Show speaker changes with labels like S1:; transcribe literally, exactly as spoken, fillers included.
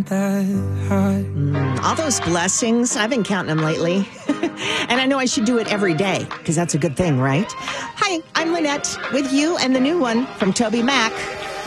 S1: ain't that hard.
S2: Mm, all those blessings, I've been counting them lately. And I know I should do it every day, because that's a good thing, right? Hi, I'm Lynette with you and the new one from Toby Mac.